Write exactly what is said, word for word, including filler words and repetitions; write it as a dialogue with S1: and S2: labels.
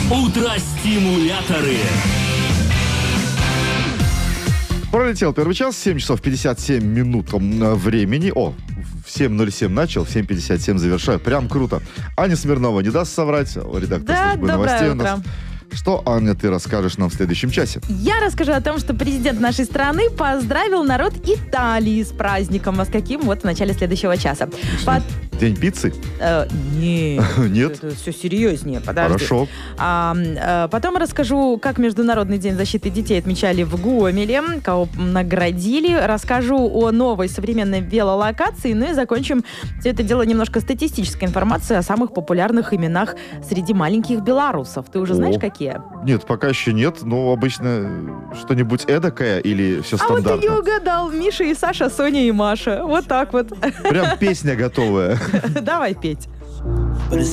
S1: Утро-стимуляторы.
S2: Пролетел первый час, семь часов пятьдесят семь минут времени. О, в семь ноль семь начал, в семь пятьдесят семь завершаю. Прям круто. Аня Смирнова не даст соврать, редактор
S3: Да,
S2: службы
S3: доброе
S2: новостей у
S3: утро.
S2: нас. Что, Аня, ты расскажешь нам в следующем часе?
S3: Я расскажу о том, что президент нашей страны поздравил народ Италии с праздником. А с каким? Вот в начале следующего часа. По-
S2: День пиццы?
S3: Э, нет.
S2: Нет?
S3: Это все серьезнее, подожди.
S2: Хорошо.
S3: А, э, потом расскажу, как Международный день защиты детей отмечали в Гомеле, кого наградили. Расскажу о новой современной велолокации. Ну и закончим все это дело немножко статистической информацией о самых популярных именах среди маленьких белорусов. Ты уже знаешь,
S2: О.
S3: какие?
S2: Нет, пока еще нет, но обычно что-нибудь эдакое или все
S3: А вот ты не
S2: стандартно?
S3: угадал. Миша и Саша, Соня и Маша. Вот так вот.
S2: Прям песня готовая.
S3: Давай петь.